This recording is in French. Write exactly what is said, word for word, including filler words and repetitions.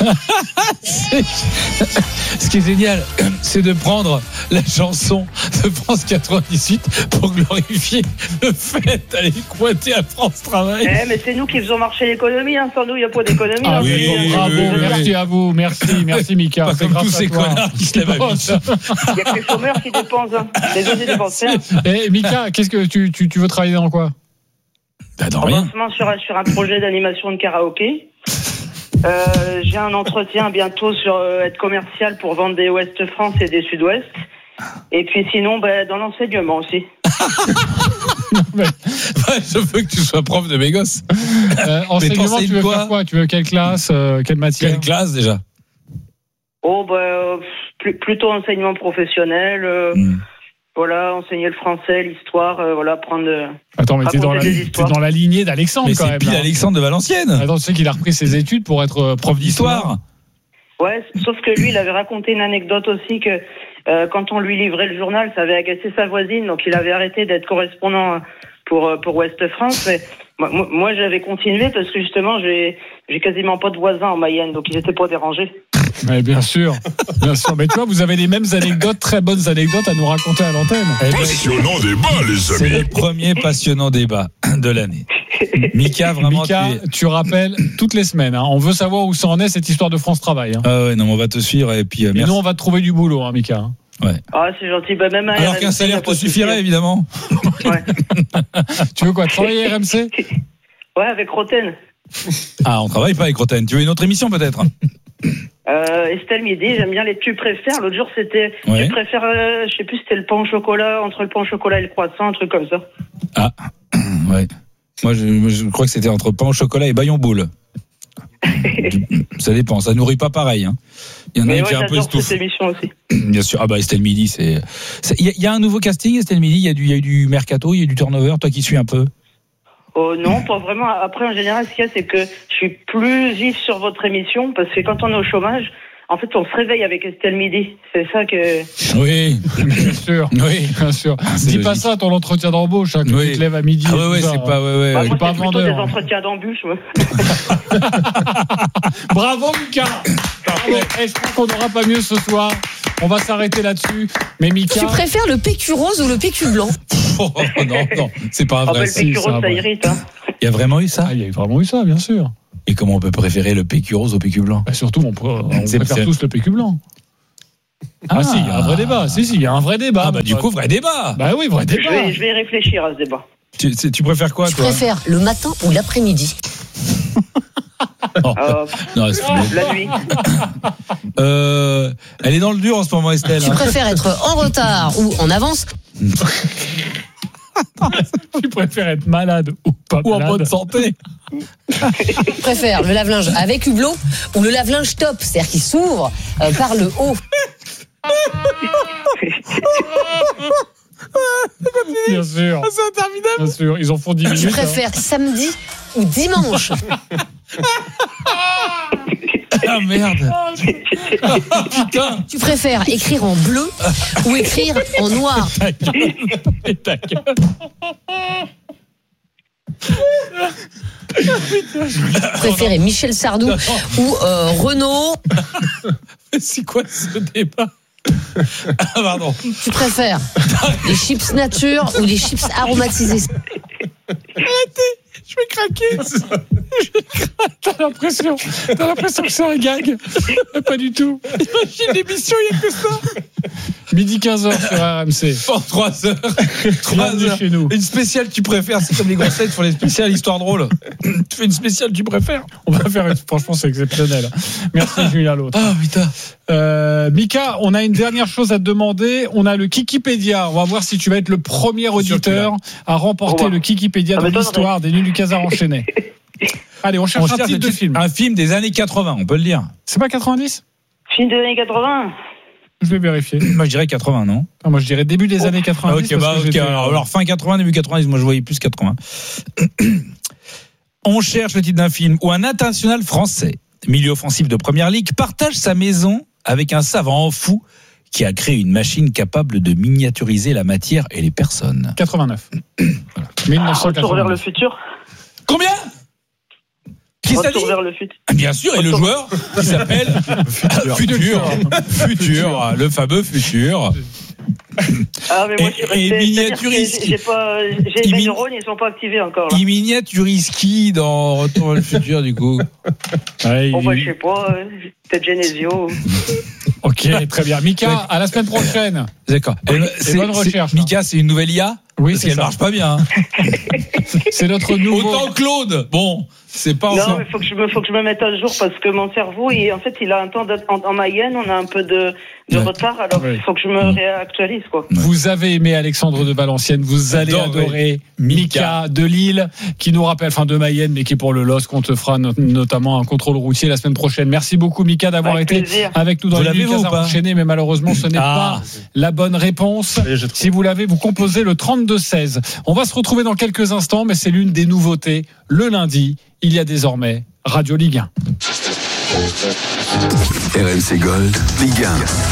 Ce qui est génial, c'est de prendre la chanson de France quatre-vingt-dix-huit pour glorifier le fait d'aller cointer à France Travail. Eh, mais c'est nous qui faisons marcher l'économie, hein. Sans nous, il n'y a pas d'économie. Ah hein. oui, oui, bravo, oui, oui, merci oui. à vous, merci, merci Mika. Pas C'est comme grâce tous à ces toi. connards qui se lèvent à huit heures. Il n'y a que les chômeurs qui dépensent. Hein. Les autres, ils dépensent rien. Et Mika, qu'est-ce que tu, tu, tu veux travailler dans quoi? Bah, dans En rien. lancement sur, un- sur un projet d'animation de karaoké. Euh, j'ai un entretien bientôt sur euh, être commercial pour vendre des Ouest France et des Sud-Ouest. Et puis sinon, bah, dans l'enseignement aussi. Ouais, je veux que tu sois prof de mes gosses. euh, Enseignement, t'enseignes tu veux quoi faire quoi? Tu veux quelle classe, euh, quelle matière? Quelle classe déjà? Oh, bah, euh, plus- plutôt enseignement professionnel. Euh, Mm. Voilà, enseigner le français, l'histoire, euh, voilà, prendre. Euh, Attends, mais t'es dans, la, raconter des t'es histoires. dans la lignée d'Alexandre Mais quand c'est même. pile là. Alexandre de Valenciennes. Attends, tu sais qu'il a repris ses études pour être euh, prof d'histoire. D'histoire. Ouais, sauf que lui, il avait raconté une anecdote aussi que euh, quand on lui livrait le journal, ça avait agacé sa voisine, donc il avait arrêté d'être correspondant pour pour Ouest France. Mais moi, moi, j'avais continué parce que justement, j'ai j'ai quasiment pas de voisins en Mayenne, donc ils n'étaient pas dérangés. Mais bien sûr, bien sûr. Mais tu vois, vous avez les mêmes anecdotes, très bonnes anecdotes à nous raconter à l'antenne. Eh ben, Passionnant débat, les c'est amis. le premier passionnant débat de l'année. Mika, vraiment. Mika, tu es- tu rappelles toutes les semaines. Hein. On veut savoir où ça en est cette histoire de France Travail. Hein. Ah ouais, non, mais on va te suivre et puis euh, Et merci. nous, on va te trouver du boulot, hein, Mika. Hein. Ouais. Ah, c'est gentil. Bah, même à Alors R M C, qu'un y a salaire pas te de souci. suffirait évidemment. Ouais. Tu veux quoi, travailler à R M C? Ouais, avec Roten. Ah, on travaille pas avec Roten. Tu veux une autre émission peut-être? Euh, Estelle Midi, j'aime bien les tu préfères. L'autre jour, c'était Ouais. tu préfères, euh, je sais plus, c'était le pain au chocolat, entre le pain au chocolat et le croissant, un truc comme ça. Ah, ouais. Moi, je, moi, je crois que c'était entre pain au chocolat et baillon boule. Ça dépend, ça nourrit pas pareil. Hein. Il y en a Mais un ouais, qui est un peu j'adore cette estouffe. émission aussi. Bien sûr. Ah bah Estelle Midi, c'est. c'est- Il y, a- il y a un nouveau casting, Estelle Midi. Il y a du, il y a eu du mercato, il y a du turnover. Toi qui suis un peu. Oh non, pas vraiment. Après, en général, ce qu'il y a, c'est que je suis plus vif sur votre émission parce que quand on est au chômage, en fait, on se réveille avec Estelle Midi. C'est ça que. Oui. Bien sûr. Oui. Bien sûr. C'est Dis pas logique. ça à ton entretien d'embauche, hein, que Oui. tu te lèves à midi. Ah et ouais, tout ouais, ça, c'est hein. pas. Ouais, ouais. Bah, je moi, suis pas c'est plutôt vendeur, des hein. entretiens d'embauche. moi. Bravo, Mika. Bravo. Eh, je crois qu'on n'aura pas mieux ce soir. On va s'arrêter là-dessus. Mais Mika. Tu préfères le P Q rose ou le P Q blanc? Oh, non, non, c'est pas Ah, bah, vrai. le si, P Q c'est rose, un ça vrai. irrite. Hein. Il y a vraiment eu ça. Ah, il y a vraiment eu ça, bien sûr. Et comment on peut préférer le P Q rose au P Q blanc? Bah, surtout, on, pr- on C'est- préfère c'est- tous le P Q blanc. Ah, Ah. si, il y a un vrai débat. Si, si, il y a un vrai débat. Ah bah du coup, vrai débat. Bah oui, vrai Je débat. vais, je vais y réfléchir à ce débat. Tu, c'est- tu préfères quoi, Tu toi? préfères le matin ou l'après-midi? Oh. Euh, Non, c'est- la nuit. euh, elle est dans le dur en ce moment, Estelle. Tu hein. préfères être en retard ou en avance? Tu préfères être malade ou pas Ou en malade? bonne santé. Tu préfères le lave-linge avec hublot ou le lave-linge top, c'est-à-dire qui s'ouvre euh, par le haut? Bien sûr. C'est interminable. Bien sûr. Ils en font dix Tu minutes. hein. préfères samedi ou dimanche? Ah merde. Ah, putain. Tu préfères écrire en bleu ou écrire en noir? Ta gueule. Et ta gueule. Tu préfères Michel Sardou ou euh, Renaud? C'est quoi ce débat? Ah pardon. Tu préfères les chips nature ou les chips aromatisés? Je vais craquer. T'as l'impression, t'as l'impression que c'est un gag. Mais pas du tout. Imagine l'émission, il n'y a que ça. Midi quinze heures sur R M C. Pour trois heures. trois Bienvenue heures. chez nous. Une spéciale, tu préfères. C'est comme les grosses têtes, font les spéciales histoire drôle. Tu fais une spéciale, tu préfères. On va faire, franchement, c'est exceptionnel. Merci Julien l'autre. Ah putain. Euh, Mika, on a une dernière chose à te demander. On a le Kikipédia. On va voir si tu vas être le premier auditeur à remporter Au revoir. le Kikipédia Ça de m'étonnerait. l'histoire des Nuits du Casar enchaînés. Allez, on cherche On un cherche titre de film. un film des années quatre-vingts, on peut le dire. C'est pas quatre-vingt-dix? Film des années quatre-vingts. Je vais vérifier. Moi, je dirais quatre-vingts, non? Ah, moi, je dirais début des années Ah, quatre-vingt-dix. ok, parce bah, que ok. j'étais- Alors, alors, fin quatre-vingts, début quatre-vingt-dix, moi je voyais plus quatre-vingts. On cherche le titre d'un film où un international français, milieu offensif de première ligue, partage sa maison avec un savant fou qui a créé une machine capable de miniaturiser la matière et les personnes. quatre-vingt-neuf. Voilà. Retour vers le mille neuf cent quatre-vingt-neuf. futur. Combien? Qui ça dit ? Retour vers le futur. Bien sûr, et le joueur qui s'appelle Futur. Futur, le fameux Futur. Ah, mais moi, je suis resté. Et, et miniaturise. J'ai pas, j'ai mes neurones, ils sont pas activés encore, là. Il miniaturise qui dans Retour vers le futur, du coup? Ouais, Bon, il... bah, je sais pas, peut-être Genesio. Ok, très bien. Mika, à la semaine prochaine. D'accord. Oui, c'est, bonne recherche. c'est, Mika, c'est une nouvelle I A? Oui, parce c'est qu'elle ça. marche pas bien. Hein. C'est notre nouveau. Autant Claude. Bon, c'est pas Non, ensemble. mais faut que je me, faut que je me mette à jour parce que mon cerveau, il, en fait, il a un temps de, en, en Mayenne, on a un peu de, de Ouais. retard, alors il Oui. faut que je me réactualise, quoi. Vous avez aimé Alexandre de Valenciennes, vous allez J'adore, adorer oui. Mika de Lille, qui nous rappelle, enfin de Mayenne, mais qui est pour le L O S, qu'on te fera no- notamment un contrôle routier la semaine prochaine. Merci beaucoup Mika d'avoir Avec été plaisir. avec nous dans Vous les l'avez, vous, ou Casards pas enchaînés, mais malheureusement ce n'est Ah. pas la bonne réponse. Si vous l'avez, vous composez le trente-deux seize. On va se retrouver dans quelques instants, mais c'est l'une des nouveautés. Le lundi, il y a désormais Radio Ligue un. R M C Gold, Ligue un.